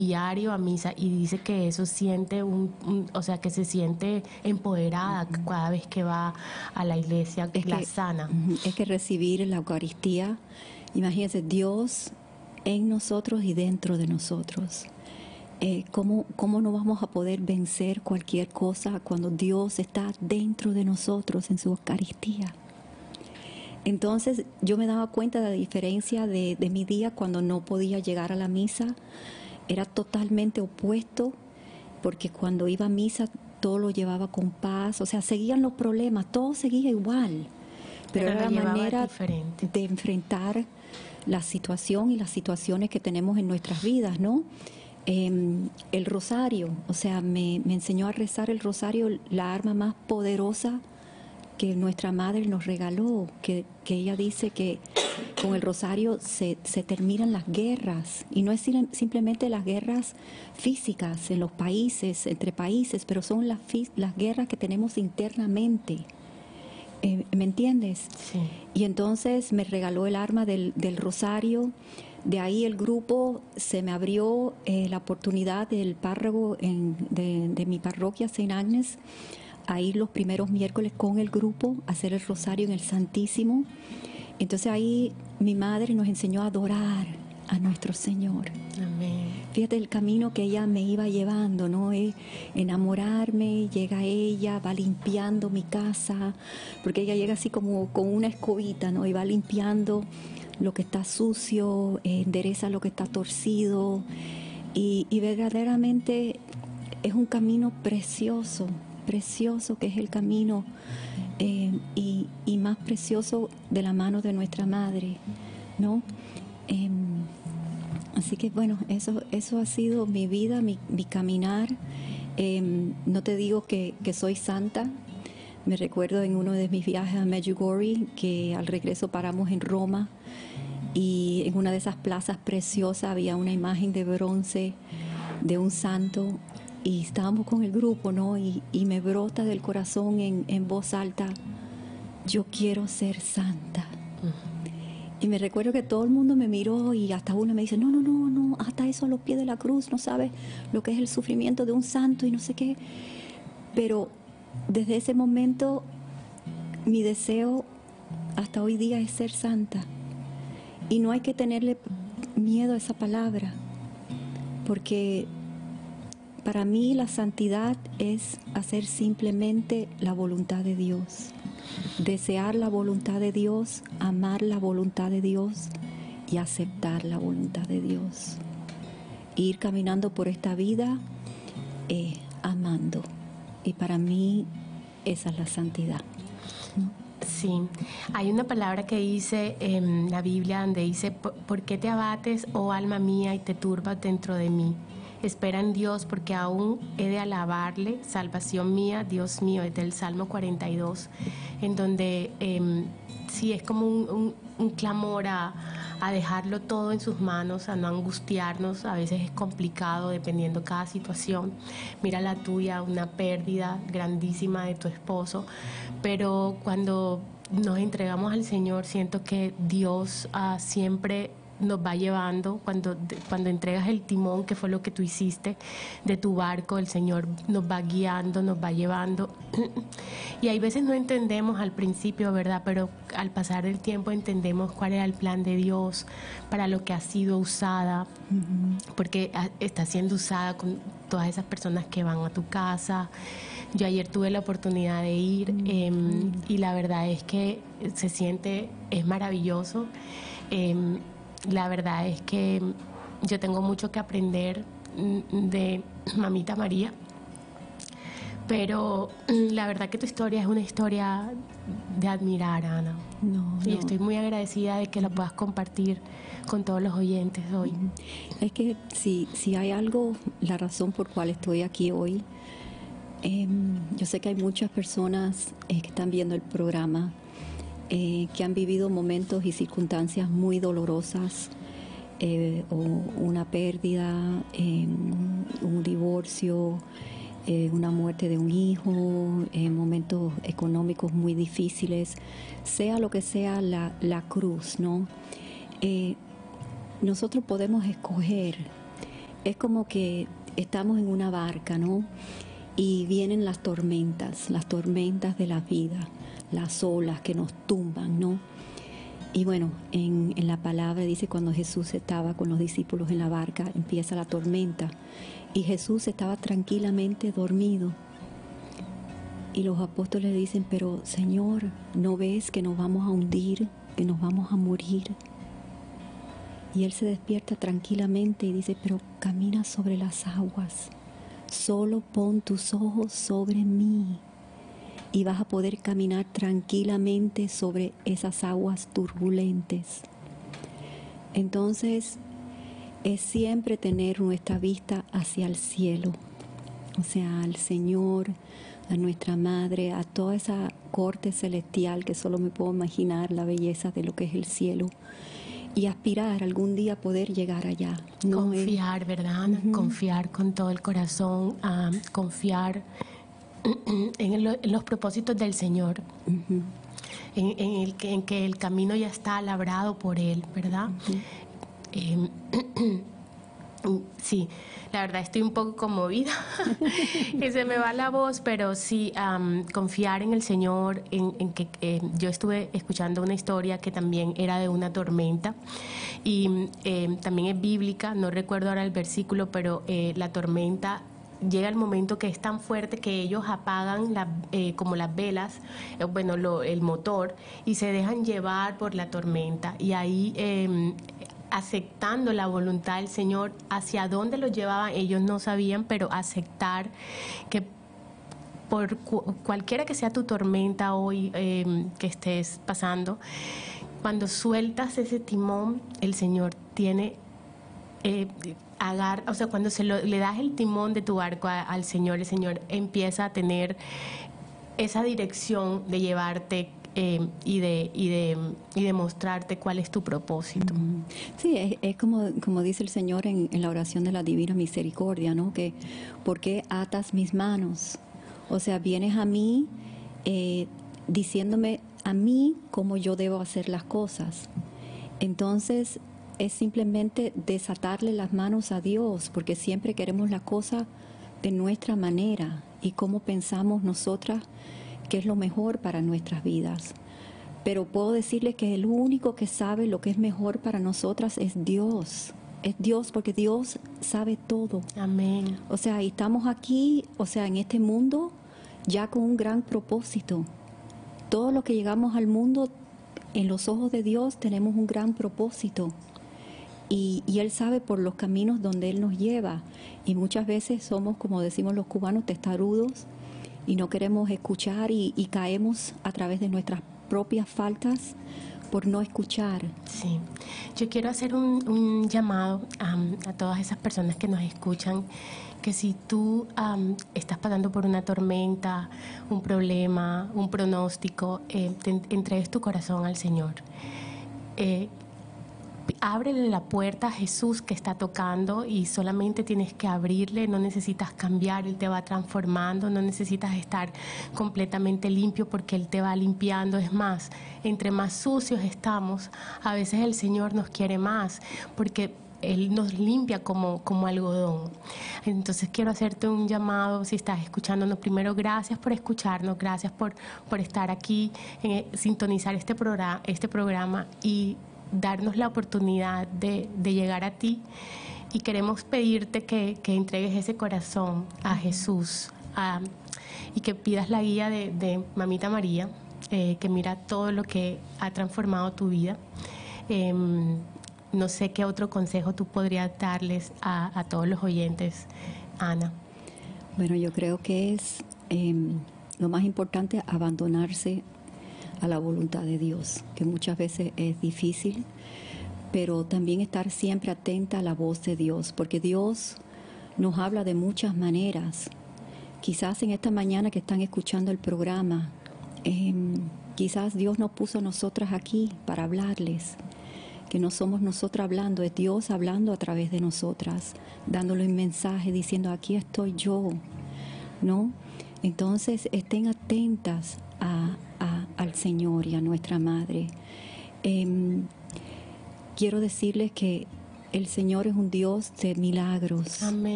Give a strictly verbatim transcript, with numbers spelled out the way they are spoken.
diario a misa y dice que eso siente un, un o sea, que se siente empoderada uh-huh. cada vez que va a la iglesia, es la que, sana. Uh-huh. Es que recibir la Eucaristía, imagínense, Dios en nosotros y dentro de nosotros. Eh, ¿cómo, ¿Cómo no vamos a poder vencer cualquier cosa cuando Dios está dentro de nosotros en su Eucaristía? Entonces yo me daba cuenta de la diferencia de, de mi día cuando no podía llegar a la misa. Era totalmente opuesto, porque cuando iba a misa todo lo llevaba con paz, o sea, seguían los problemas, todo seguía igual, pero, pero era la manera diferente de enfrentar la situación y las situaciones que tenemos en nuestras vidas, ¿no? Eh, el rosario, o sea, me, me enseñó a rezar el rosario, la arma más poderosa que nuestra madre nos regaló, que, que ella dice que con el rosario se, se terminan las guerras, y no es simplemente las guerras físicas en los países, entre países, pero son las, las guerras que tenemos internamente. Eh, ¿Me entiendes? Sí. Y entonces me regaló el arma del, del rosario. De ahí el grupo se me abrió eh, la oportunidad del párroco en, de, de mi parroquia, Saint Agnes, a ir los primeros miércoles con el grupo a hacer el rosario en el Santísimo. Entonces ahí mi madre nos enseñó a adorar a nuestro Señor. Amén. Fíjate el camino que ella me iba llevando, ¿no? Eh, enamorarme, llega ella, va limpiando mi casa, porque ella llega así como con una escobita, ¿no? Y va limpiando lo que está sucio, eh, endereza lo que está torcido, y, y verdaderamente es un camino precioso, precioso que es el camino eh, y, y más precioso de la mano de nuestra madre, ¿no? Eh, así que bueno, eso, eso ha sido mi vida, mi, mi caminar. Eh, no te digo que, que soy santa. Me recuerdo en uno de mis viajes a Medjugorje que al regreso paramos en Roma, y en una de esas plazas preciosas había una imagen de bronce de un santo, y estábamos con el grupo, ¿no? Y, y me brota del corazón en, en voz alta: yo quiero ser santa. Uh-huh. Y me recuerdo que todo el mundo me miró, y hasta uno me dice: no, no, no, no, hasta eso a los pies de la cruz, no sabes lo que es el sufrimiento de un santo y no sé qué. Pero desde ese momento mi deseo hasta hoy día es ser santa. Y no hay que tenerle miedo a esa palabra, porque para mí la santidad es hacer simplemente la voluntad de Dios, desear la voluntad de Dios, amar la voluntad de Dios y aceptar la voluntad de Dios. Ir caminando por esta vida eh, amando. Y para mí esa es la santidad. Sí, hay una palabra que dice en la Biblia donde dice: ¿por qué te abates, oh alma mía, y te turbas dentro de mí? Espera en Dios, porque aún he de alabarle, salvación mía, Dios mío. Es del Salmo cuarenta y dos, en donde eh, sí es como un, un, un clamor a, a dejarlo todo en sus manos, a no angustiarnos. A veces es complicado dependiendo cada situación. Mira la tuya, una pérdida grandísima de tu esposo, pero cuando nos entregamos al Señor, siento que Dios uh, siempre nos va llevando. Cuando, cuando entregas el timón, que fue lo que tú hiciste, de tu barco, el Señor nos va guiando, nos va llevando. Y hay veces no entendemos al principio, ¿verdad? Pero al pasar el tiempo entendemos cuál era el plan de Dios, para lo que ha sido usada, uh-huh. porque está siendo usada con todas esas personas que van a tu casa. Yo ayer tuve la oportunidad de ir, uh-huh. eh, y la verdad es que se siente, es maravilloso. Eh, La verdad es que yo tengo mucho que aprender de Mamita María, pero la verdad que tu historia es una historia de admirar, Ana. No, y no. estoy muy agradecida de que la puedas compartir con todos los oyentes hoy. Es que si, si hay algo, la razón por cual estoy aquí hoy, eh, yo sé que hay muchas personas eh, que están viendo el programa, Eh, que han vivido momentos y circunstancias muy dolorosas, eh, o una pérdida, eh, un divorcio, eh, una muerte de un hijo, eh, momentos económicos muy difíciles, sea lo que sea la, la cruz, ¿no? Eh, nosotros podemos escoger es como que estamos en una barca, ¿no? Y vienen las tormentas, las tormentas de la vida, las olas que nos tumban, ¿no? Y bueno, en, en la palabra dice cuando Jesús estaba con los discípulos en la barca, empieza la tormenta y Jesús estaba tranquilamente dormido. Y los apóstoles le dicen, pero Señor, ¿no ves que nos vamos a hundir, que nos vamos a morir? Y Él se despierta tranquilamente y dice, pero camina sobre las aguas, solo pon tus ojos sobre mí y vas a poder caminar tranquilamente sobre esas aguas turbulentes. Entonces, es siempre tener nuestra vista hacia el cielo, o sea, al Señor, a nuestra Madre, a toda esa corte celestial que solo me puedo imaginar la belleza de lo que es el cielo y aspirar algún día a poder llegar allá. No confiar, es... ¿verdad, Ana? Uh-huh. Confiar con todo el corazón, um, confiar en, lo, en los propósitos del Señor, uh-huh. en, en, el que, en que el camino ya está labrado por Él, ¿verdad? Uh-huh. eh, Sí, la verdad estoy un poco conmovida, que se me va la voz, pero sí, um, confiar en el Señor, en, en que eh, yo estuve escuchando una historia que también era de una tormenta y eh, también es bíblica, no recuerdo ahora el versículo, pero eh, la tormenta llega el momento que es tan fuerte que ellos apagan la, eh, como las velas, eh, bueno, lo, el motor y se dejan llevar por la tormenta y ahí... Eh, aceptando la voluntad del Señor, hacia dónde los llevaban, ellos no sabían, pero aceptar que por cu- cualquiera que sea tu tormenta hoy eh, que estés pasando, cuando sueltas ese timón, el Señor tiene eh, agar, o sea, cuando se lo, le das el timón de tu barco a, al Señor, el Señor empieza a tener esa dirección de llevarte Eh, y de y de y de mostrarte cuál es tu propósito. Sí, es, es como como dice el Señor en, en la oración de la Divina Misericordia, ¿no? Que ¿por qué atas mis manos? O sea, vienes a mí eh, diciéndome a mí cómo yo debo hacer las cosas. Entonces es simplemente desatarle las manos a Dios, porque siempre queremos la cosa de nuestra manera y cómo pensamos nosotras que es lo mejor para nuestras vidas. Pero puedo decirles que el único que sabe lo que es mejor para nosotras es Dios. Es Dios, porque Dios sabe todo. Amén. O sea, y estamos aquí, o sea, en este mundo, ya con un gran propósito. Todo lo que llegamos al mundo, en los ojos de Dios, tenemos un gran propósito. Y, y Él sabe por los caminos donde Él nos lleva. Y muchas veces somos, como decimos los cubanos, testarudos, y no queremos escuchar y, y caemos a través de nuestras propias faltas por no escuchar. Sí, yo quiero hacer un, un llamado um, a todas esas personas que nos escuchan, que si tú um, estás pasando por una tormenta, un problema, un pronóstico, eh, te entregues tu corazón al Señor. Eh, Ábrele la puerta a Jesús que está tocando y solamente tienes que abrirle, no necesitas cambiar, Él te va transformando, no necesitas estar completamente limpio porque Él te va limpiando. Es más, entre más sucios estamos, a veces el Señor nos quiere más porque Él nos limpia como, como algodón. Entonces quiero hacerte un llamado, si estás escuchándonos, primero gracias por escucharnos, gracias por, por estar aquí, eh, sintonizar este programa, este programa y darnos la oportunidad de, de llegar a ti, y queremos pedirte que, que entregues ese corazón a Jesús a, y que pidas la guía de, de Mamita María, eh, que mira todo lo que ha transformado tu vida. Eh, no sé qué otro consejo tú podrías darles a, a todos los oyentes, Ana. Bueno, yo creo que es eh, lo más importante abandonarse a la voluntad de Dios, que muchas veces es difícil, pero también estar siempre atenta a la voz de Dios, porque Dios nos habla de muchas maneras. Quizás en esta mañana que están escuchando el programa, eh, quizás Dios nos puso a nosotras aquí para hablarles, que no somos nosotras hablando, es Dios hablando a través de nosotras, dándole un mensaje, diciendo aquí estoy yo, ¿no? Entonces estén atentas a A, al Señor y a nuestra Madre. Eh, quiero decirles que El Señor es un Dios de milagros. Amén.